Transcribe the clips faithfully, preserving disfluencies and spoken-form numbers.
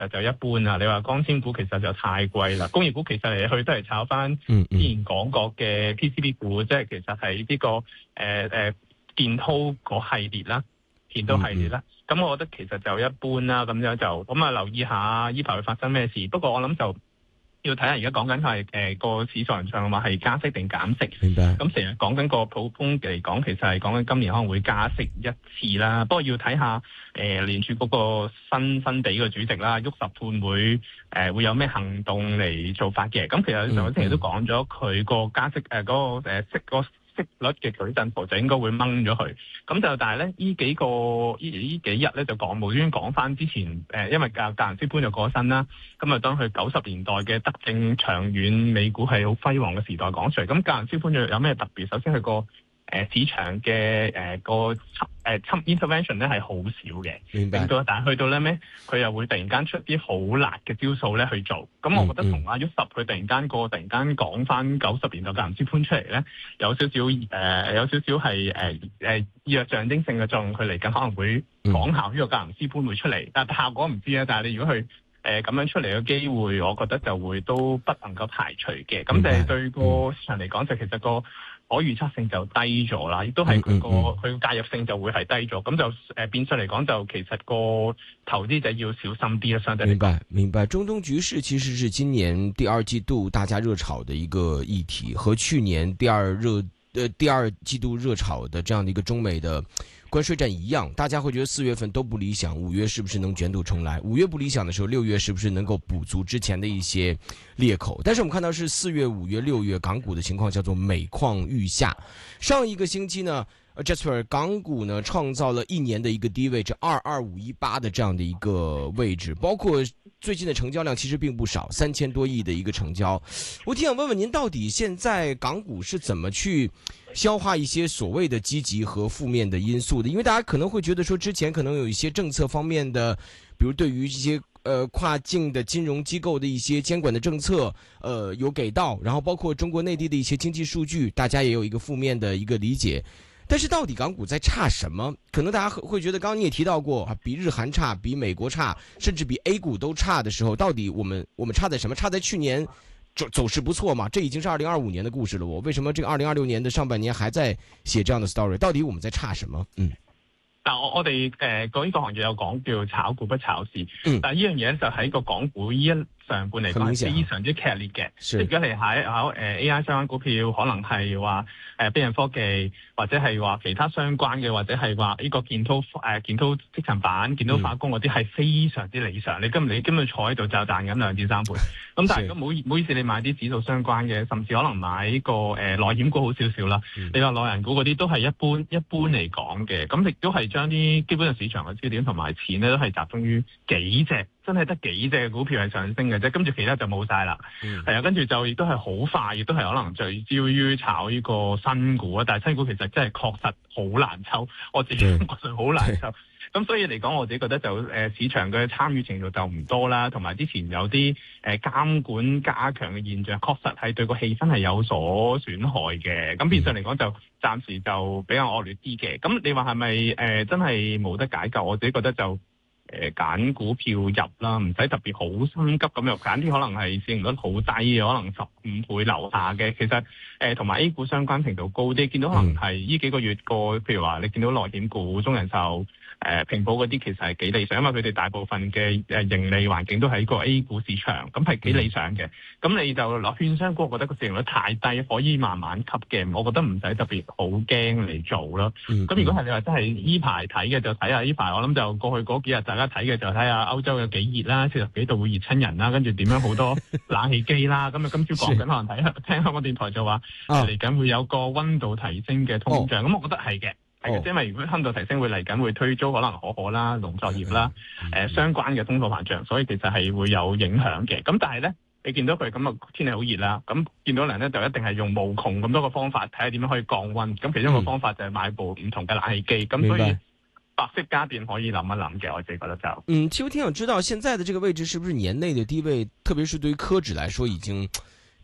實就一般啦。你話光纖股其實就太貴啦，工業股其實嚟去都係炒翻之前講過嘅 P C B 股，嗯嗯即係其實係呢、這個誒誒、呃、建滔嗰系列啦，建滔系列啦。咁、嗯嗯、我覺得其實就一般啦，咁樣就咁啊留意下依排會發生咩事。不過我諗就要睇下而家講緊係誒個市場上話係加息定減息。 明白。咁成日講緊個普通嚟講，其實係講緊今年可能會加息一次啦。不過要睇下誒聯儲嗰個新新地嘅主席啦，沃什會唔會誒、呃、會有咩行動嚟做法嘅？咁其實上個星期都講咗佢個加息誒嗰、呃那個誒息個息率嘅矩陣圖就應該會掹咗佢。咁就但係咧呢幾個呢呢幾日咧就講無端端講翻之前誒、呃，因為格格蘭斯潘就過身啦。咁啊當佢九十年代嘅德政長遠美股係好輝煌嘅時代講出嚟。咁格蘭斯潘有咩特別？首先佢個誒市場嘅誒、呃、個誒侵 intervention 咧係好少嘅， 明白。 但係去到咧咩，佢又會突然間出啲好辣嘅招數咧去做。咁我覺得同阿沃什佢突然間個突然間講翻九十年代格蘭斯潘出嚟咧，有少少誒、呃、有少少係誒誒約象徵性嘅作用。佢嚟緊可能會講效呢個格蘭斯潘會出嚟，但係效果唔知啊。但係你如果佢誒咁樣出嚟嘅機會，我覺得就會都不能夠排除嘅。咁就係對個市場嚟講，就其實個可預測性就低咗啦，亦都係佢個佢介入性就會係低咗，咁就誒、呃、變相嚟講就其實個投資者要小心啲啦，相對。 明白明白，中東局勢其實是今年第二季度大家熱炒的一個議題，和去年第二熱呃第二季度熱炒的這樣的一個中美的關稅戰一樣，大家會覺得四月份都不理想，五月是不是能捲土重來？五月不理想的時候，六月是不是能夠補足之前的一些裂口？但是我們看到是四月、五月、六月港股的情況叫做每況愈下。上一個星期呢 Jasper 港股呢創造了一年的一個低位，這二二五一八的這樣的一個位置，包括最近的成交量其實並不少，三千多億的一個成交。我挺想問問您，到底現在港股是怎麼去消化一些所謂的積極和負面的因素的？因為大家可能會覺得說，之前可能有一些政策方面的，比如對於一些呃跨境的金融機構的一些監管的政策，呃有給到，然後包括中國內地的一些經濟數據，大家也有一個負面的一個理解。但是到底港股在差什麼？可能大家會覺得，剛剛你也提到過啊，比日韓差，比美國差，甚至比 A 股都差的時候，到底我們我們差在什麼？差在去年走走勢不錯嘛？這已經是二零二五年的故事了。我為什麼這個二零二六年的上半年還在寫這樣的 story？ 到底我們在差什麼？嗯， 但我我哋誒講呢個行業有講叫炒股不炒市， 嗯、 但係呢樣嘢就喺個港股呢一上半嚟講係非常之劇烈嘅。即係而家嚟喺考誒 A I 相關股票，可能係話誒飛人科技，或者係話其他相關嘅，或者係話呢個建滔誒建滔積層板、建滔化工嗰啲係非常之理想。嗯、你今你今日坐喺度就賺緊兩至三倍。咁但係如果唔好唔好意思，你買啲指數相關嘅，甚至可能買呢個誒內險股好少少啦。嗯、你話內銀股嗰啲都係一般一般嚟講嘅，咁亦都係將啲基本嘅市場嘅焦點同埋錢咧，都係集中於幾隻。真係得幾隻股票係上升嘅啫，跟住其他就冇晒啦。係、嗯、啊，跟住就亦都係好快，亦都係可能聚焦於炒呢個新股啊。但係新股其實真係確實好難抽，我自己覺得好難抽。咁所以嚟講，我自己覺得就誒、呃、市場嘅參與程度就唔多啦，同埋之前有啲誒、呃、監管加強嘅現象，確實係對個氣氛係有所損害嘅。咁變相嚟講就暫時就比較惡劣啲嘅。咁你話係咪誒真係冇得解救？我自己覺得就。誒揀、呃、股票入啦，唔使特別好心急咁入，揀啲可能係市盈率好低嘅，可能十五倍樓下嘅。其實誒同埋 A 股相關程度高啲，見到可能係呢幾個月個，譬如話你見到內險股、中人壽、誒平保嗰啲，其實係幾理想，因為佢哋大部分嘅誒盈利環境都喺個 A 股市場，咁係幾理想嘅。咁、嗯、你就落券商股，我覺得個市盈率太低，可以慢慢吸嘅，我覺得唔使特別好驚嚟做咯。咁、嗯、如果係你話真係呢排睇嘅，就睇下呢排。我諗就過去嗰幾日大家睇嘅就睇下歐洲有幾熱啦，四十幾度會熱親人啦，跟住點樣好多冷氣機啦。咁啊今朝講緊可能睇聽香港電台就話嚟緊會有個溫度提升嘅通脹，咁、哦、我覺得係嘅。係嘅，因為如果溫度提升會嚟緊會推租可能可可啦、農作業啦、誒、呃、相關嘅通貨膨脹，所以其實係會有影響嘅。咁但係咧，你見到佢咁啊天氣好熱啦，咁見到人咧就一定係用無窮咁多個方法睇下點樣可以降溫。咁其中一個方法就係買部唔同嘅冷氣機。咁、嗯、所以白色家電可以諗一諗嘅，我自己覺得就嗯，其實我挺想知道現在的這個位置是不是年內的低位，特別是對於科指來說已經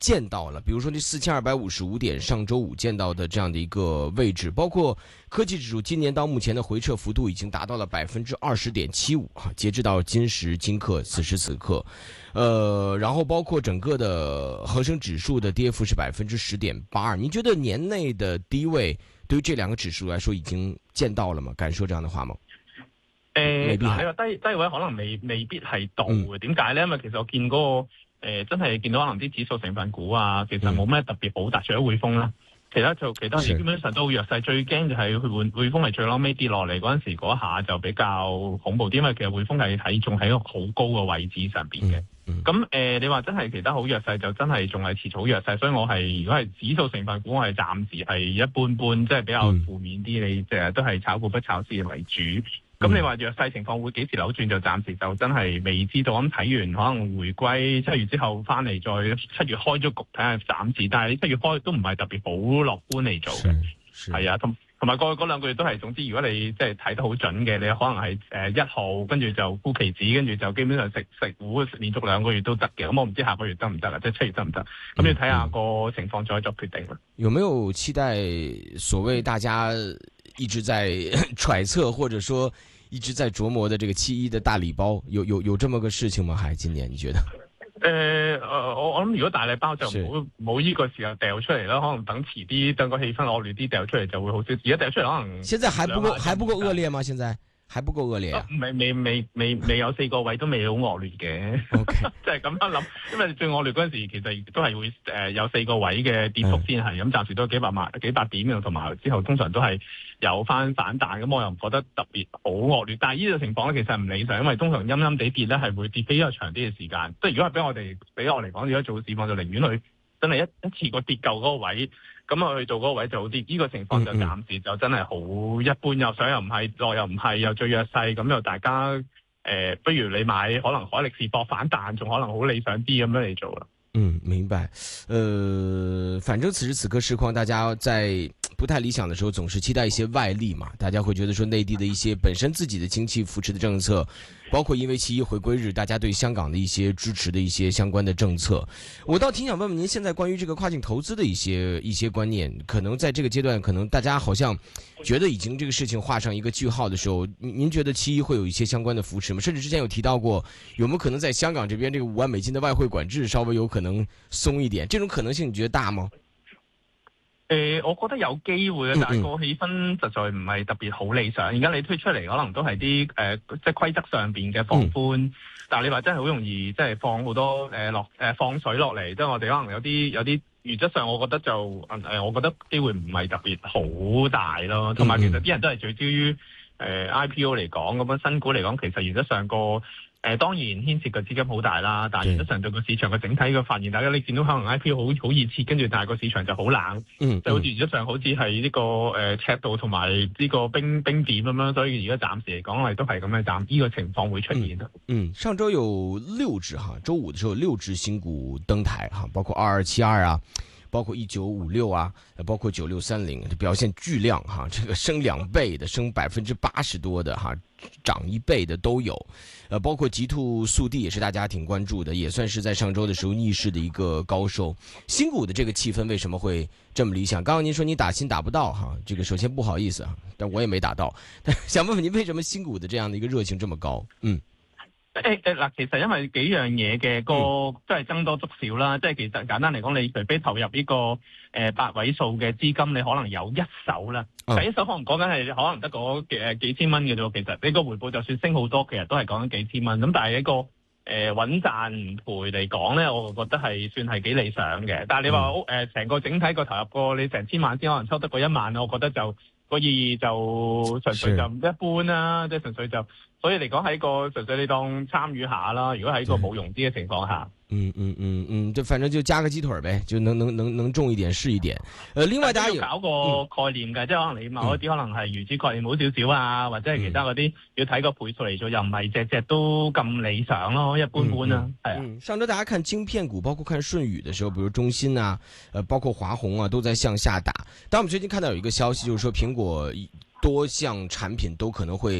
見到了，比如說那四千二百五十五點上周五見到的這樣的一個位置，包括科技指數今年到目前的回撤幅度已經達到了百分之二十點七五啊，截至到今時今刻此時此刻，呃，然後包括整個的恒生指數的跌幅是百分之十點八二。您覺得年內的低位對於這兩個指數來說已經見到了嗎？敢說這樣的話嗎？ 誒，嗱，你話低低位可能未未必係到嘅，點解咧？因為其實我見嗰、那個誒、呃，真係見到可能啲指數成分股啊，其實冇咩特別好突，除咗匯豐啦，其他就其他基本上都好弱勢。最驚就係佢匯匯豐係最攞尾跌落嚟嗰陣時嗰下就比較恐怖啲，因為其實匯豐係睇仲喺一個好高嘅位置上邊嘅。咁、嗯、誒、呃，你話真係其他好弱勢就真係仲係持續好弱勢，所以我係如果係指數成分股，我係暫時係一般般，即、就、係、是、比較負面啲。你成日都係炒股不炒市為主。咁、嗯、你話弱勢情況會幾時扭轉，就暫時就真係未知道。咁睇完可能回歸七月之後翻嚟，再七月開咗局睇下暫時，但係你七月開都唔係特別好樂觀嚟做嘅。係啊，同同埋過去嗰兩個月都係，總之如果你即係睇得好準嘅，你可能係誒一號跟住就沽期指，跟住就基本上食食糊連續兩個月都得嘅。咁我唔知下個月得唔得啦，即係七月得唔得？咁要睇下個情況再作決定啦。 有沒有期待所謂大家一直在揣測，或者說一直在琢磨的這個七一的大禮包，有有有這麼個事情嗎？還今年你覺得？ 誒、呃，我我諗如果大禮包就冇冇呢個時候掉出嚟啦，可能等遲啲，等個氣氛惡劣啲掉出嚟就會好少。而家掉出嚟可能現在還不夠還不夠惡劣嗎？現在還不夠惡劣啊？未未未未未有四個位都未好惡劣嘅。OK，即係咁樣諗，因為最惡劣嗰陣時其實都係會誒、呃、有四個位嘅跌幅先係，咁、嗯、暫時都幾百萬幾百點嘅，同埋之後通常都係有翻反彈，咁我又唔覺得特別好惡劣。但係呢個情況咧其實唔理想，因為通常陰陰地跌咧係會跌比較長啲嘅時間。即係如果係俾我哋俾我嚟講，如果做市況就寧願去真係一一次過跌夠嗰個位。咁我去做嗰個位就好啲，呢、這個情況就暫時就真係好一般，又上又唔係，落又唔係，又最弱勢，咁又大家誒、呃，不如你買可能海力士博反彈，仲可能好理想啲咁樣嚟做啦。嗯， 明白。呃，反正此時此刻市況，大家在不太理想的時候，總是期待一些外力嘛。大家會覺得說內地的一些本身自己的經濟扶持的政策，包括因為七一回歸日，大家對香港的一些支持的一些相關的政策，我倒挺想問問您，現在關於這個跨境投資的一些一些觀念，可能在這個階段，可能大家好像覺得已經這個事情畫上一個句號的時候，您您覺得七一會有一些相關的扶持嗎？甚至之前有提到過，有沒有可能在香港這邊這個五萬美金的外匯管制稍微有可能鬆一點？這種可能性你覺得大嗎？ 誒、呃，我覺得有機會嘅，但係個氣氛實在唔係特別好理想。而家你推出嚟可能都係啲誒，即係規則上邊嘅放寬，嗯、但係你話真係好容易，即係放好多誒落誒放水落嚟，即係我哋可能有啲有啲原則上，我覺得就誒、呃，我覺得機會唔係特別好大咯。同埋其實啲人都係聚焦於誒 I P O 嚟講，咁樣新股嚟講，其實原則上個。誒、呃、當然牽涉嘅資金好大啦，但係原則上對個市場嘅整體嘅發現，大家你見到可能 I P O 好好熱切，跟住但係個市場就好冷，嗯、就好似原則上好似係呢個誒、呃、尺度同埋呢個冰冰點咁樣，所以而家暫時嚟講，我哋都係咁嘅暫呢個情況會出現啦。 嗯，上週有六隻哈，週五嘅時候有六隻新股登台哈，包括二二七二啊。包括一九五六啊，包括九六三零，表現巨亮哈，這個升兩倍的，升百分之八十多的哈，漲一倍的都有，呃，包括極兔速遞也是大家挺關注的，也算是在上周的時候逆勢的一個高收。新股的這個氣氛為什麼會這麼理想？剛剛您說你打新打不到哈，這個首先不好意思啊，但我也沒打到，但想問問您為什麼新股的這樣的一個熱情這麼高？嗯。 誒誒嗱，其實因為幾樣嘢嘅個即係增多足少啦，即係其實簡單嚟講，你除非投入呢個誒八位數嘅資金，你可能有一手啦，第、哦、一手可能講緊係可能得嗰誒幾千蚊嘅啫，其實你個回報就算升好多，其實都係講緊幾千蚊，咁但係一個誒穩賺唔賠嚟講咧，我覺得係算係幾理想嘅。但係你話誒成個整體個投入個你成千萬先可能抽得個一萬，我覺得就個意義就純粹就唔一般啦，即係純粹就。所以嚟講喺個純粹你當參與下啦，如果喺個冇融資嘅情況下， 嗯嗯嗯嗯，就反正就加個雞腿唄，就能能能能中一點是一點。呃，另外大家要搞個概念嘅，嗯、即係可能你某一啲可能係預知概念好少少啊，或者係其他嗰啲、嗯、要睇個倍數嚟做，又唔係隻隻都咁理想咯，一般般啦，係、嗯嗯、啊。 上周大家看晶片股，包括看舜宇的時候，比如中芯啊，呃，包括華虹啊，都在向下打。但我們最近看到有一個消息，就是說蘋果多項產品都可能會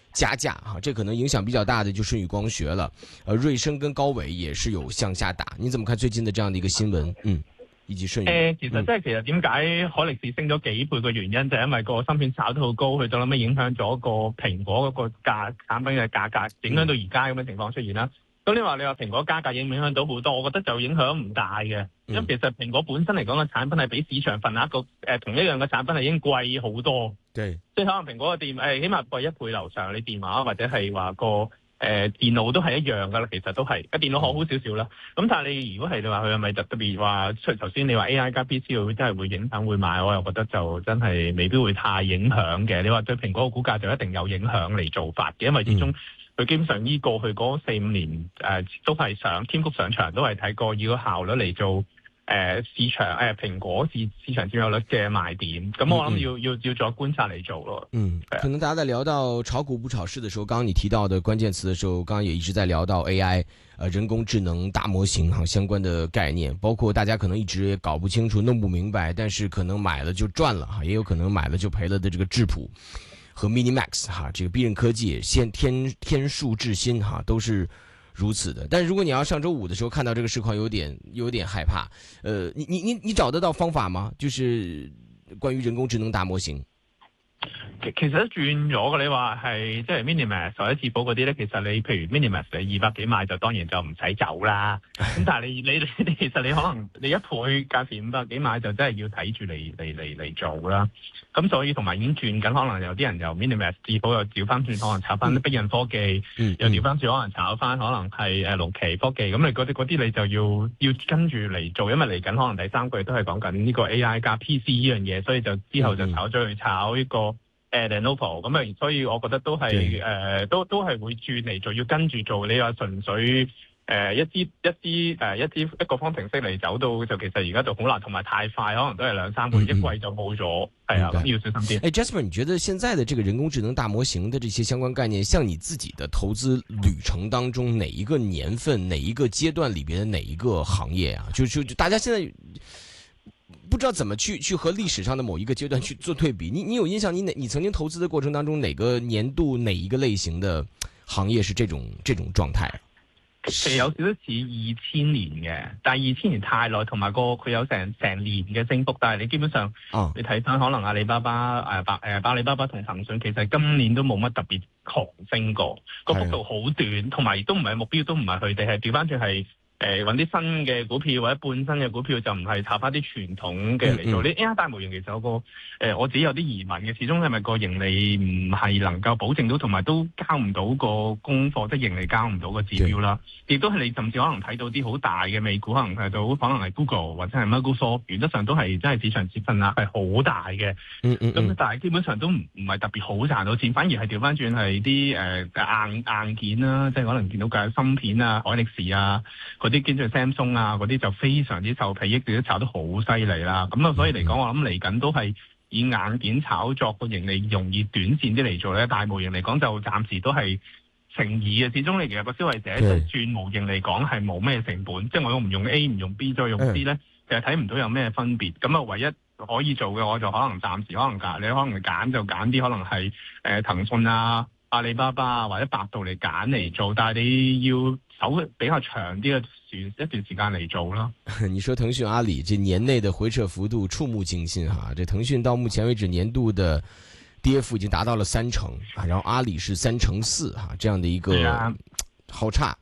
加價哈，這可能影響比較大的就舜宇光學了，呃，瑞聲跟高偉也是有向下打。你怎麼看最近的這樣的一個新聞？嗯，以及舜宇。誒、 呃，其實即係其實點解海力士升咗幾倍嘅原因，就係因為個芯片炒得好高，去到諗咩影響咗個蘋果嗰個價產品嘅價格，影響到而家咁嘅情況出現啦。咁、嗯、你話你話蘋果加價影唔影響到好多？我覺得就影響唔大嘅，因為其實蘋果本身嚟講嘅產品係比市場份額個誒同一樣嘅產品係已經貴好多。 對， 即係可能蘋果嘅電誒、呃，起碼貴一倍樓上，你電話或者係話個誒、呃、電腦都係一樣噶啦，其實都係，個電腦好好少少啦。咁但係你如果係你話佢係咪特特別話出頭先你話 A I 加 P C 會真係會影響會買，我又覺得就真係未必會太影響嘅。你話對蘋果嘅股價就一定有影響嚟做法嘅，因為始終佢基本上依過去嗰四五年誒、呃、都係上天谷上場都係睇過以個效率嚟做。誒、呃、市場誒、呃、蘋果市市場佔有率嘅賣點，咁我諗要、嗯、要要再觀察嚟做咯。嗯， 可能大家在聊到炒股不炒市的時候，剛剛你提到的關鍵詞的時候，剛剛也一直在聊到 A I，呃人工智能大模型哈相關的概念，包括大家可能一直也搞不清楚、弄不明白，但是可能買了就賺了哈，也有可能買了就賠了的這個智譜和 Minimax 哈，這個必韌科技、先天天數智新哈都是如此的，但如果你要上周五的時候看到這個市況有點有點害怕，呃，你你你你找得到方法嗎？就是關於人工智能大模型。 其其實都轉咗嘅，你話係即係 Minimax 或者智譜嗰啲咧，其實你譬如 Minimax 你二百幾買就當然就唔使走啦。咁但係你你你其實你可能你一倍價錢五百幾買就真係要睇住嚟嚟嚟嚟做啦。咁所以同埋已經轉緊，可能有啲人由 Minimax 智譜又調翻轉，可能炒翻啲必韌科技，嗯、又調翻轉可能炒翻可能係誒龍奇科技。咁你嗰啲嗰啲你就要要跟住嚟做，因為嚟緊可能第三季都係講緊呢個 A I 加 P C 呢樣嘢，所以就之後就炒咗去炒呢、這個。誒 Lenovo 咁啊，所以我覺得都係誒、呃，都都係會轉嚟做，要跟住做。你話純粹誒、呃、一啲一啲誒一啲一個方程式嚟走到，就其實而家就好難，同埋太快，可能都係兩三個月、嗯、一季就冇咗。係啊，咁要小心啲。 誒 Jasper，你覺得現在的這個人工智能大模型的這些相關概念，像你自己的投資旅程當中，哪一個年份、哪一個階段裏邊的哪一個行業啊？就就就大家現在。不知道怎麼去去和歷史上的某一個階段去做對比，你你有印象？你哪你曾經投資的過程當中，哪個年度哪一個類型的行業是這種這種狀態？ 其實有少少似二千年嘅，但係二千年太耐，同埋個佢有成成年嘅升幅，但係你基本上，哦、你睇翻可能阿里巴巴誒百誒阿里巴巴同騰訊，其實今年都冇乜特別狂升過，個幅度好短，同埋亦都唔係目標，都唔係佢哋係調翻轉係。誒揾啲新嘅股票或者半新嘅股票，就唔係炒翻啲傳統嘅嚟做。啲 A I 大模型其實有個誒、呃，我自己有啲疑問嘅，始終係咪個盈利唔係能夠保證到，同埋都交唔到個功課，即係盈利交唔到個指標啦。亦都係你甚至可能睇到啲好大嘅美股，可能睇到可能係 Google 或者係 Microsoft，原則上都係真係市場接份額係好大嘅。咁、嗯嗯嗯、但係基本上都唔唔係特別好賺到錢，反而係調翻轉係啲誒硬硬件啦，即係可能見到嘅芯片啊、海力士啊。啲跟住 Samsung 啊，嗰啲就非常之受皮益，亦都炒得好犀利啦。咁啊，所以嚟講，我諗嚟緊都係以硬件炒作個盈利容易短線啲嚟做咧。大模型嚟講，就暫時都係成疑嘅。始終你其實個消費者轉模型嚟講係冇咩成本，即係我唔用 A 唔用 B 再用 C 咧，其實睇唔到有咩分別。咁啊，唯一可以做嘅，我就可能暫時可能揀，你可能揀就揀啲可能係誒騰訊啊、阿里巴巴啊或者百度嚟揀嚟做，但係你要手比較長啲嘅一段時間嚟做咯。 你說騰訊、阿里這年內的回撤幅度觸目驚心哈！這騰訊到目前為止年度的跌幅已經達到了三成啊，然後阿里是三成四哈，這樣的一個好差。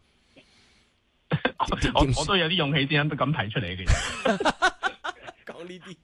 我我都有啲勇氣先都咁提出嚟嘅。 講呢啲。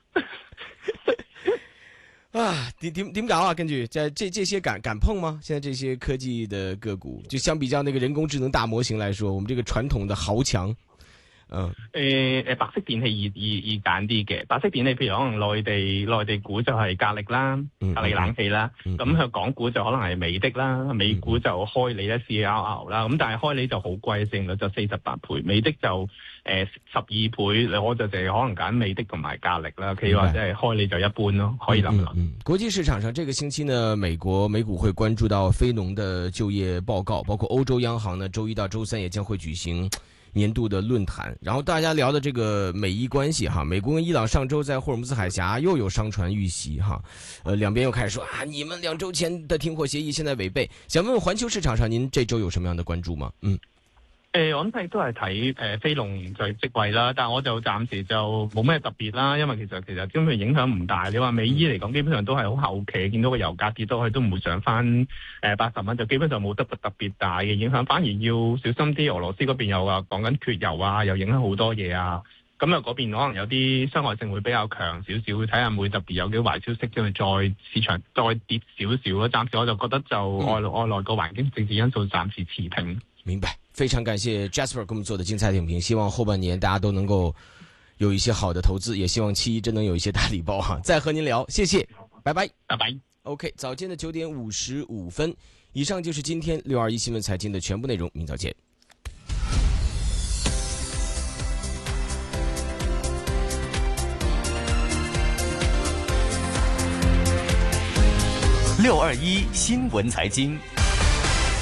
啊，點點點搞啊？根據這這這些敢敢碰嗎？現在這些科技的個股，就相比較那個人工智能大模型來說，我們這個傳統的豪強，嗯，誒誒，白色電器易易易揀啲嘅，白色電器譬如可能內地內地股就係格力啦，格力冷氣啦，咁佢、嗯、港股就可能係美的啦，美股就開利咧 C R R 啦，咁但係開利就好貴，市盈率就四十八倍，美的就。誒十二倍，我就淨係可能揀美的同埋格力啦，佢話即係開你就一般咯，可以諗一諗。 嗯嗯，國際市場上，這個星期呢，美國美股會關注到非農的就業報告，包括歐洲央行呢，周一到周三也將會舉行年度的論壇，然後大家聊的這個美伊關係哈，美國跟伊朗上周在霍爾木茲海峽又有商船遇襲哈，呃，兩邊又開始說啊，你們兩周前的停火協議現在違背。想問問環球市場上，您這周有什麼樣的關注嗎？嗯。 誒、呃，我諗都係睇誒非農就業職位啦，但係我就暫時就冇咩特別啦，因為其實其實根本影響唔大。你話美伊嚟講，基本上都係好後期，見到個油價跌到去都唔會上翻誒八十蚊，就基本上冇得特別大嘅影響。反而要小心啲，俄羅斯嗰邊又話講緊缺油啊，又影響好多嘢啊。咁啊嗰邊可能有啲傷害性會比較強少少，睇下會特別有啲壞消息，因為再市場再跌少少咯。暫時我就覺得就外外來個環境政治因素暫時持平。 明白。非常感謝 Jasper 給我們做的精彩點評，希望後半年大家都能夠有一些好的投資，也希望七一真能有一些大禮包哈。再和您聊，謝謝，拜拜， 拜拜。 OK， 早間的九點五十五分，以上就是今天六二一新聞財經的全部內容，明早見。 六二一新聞財經。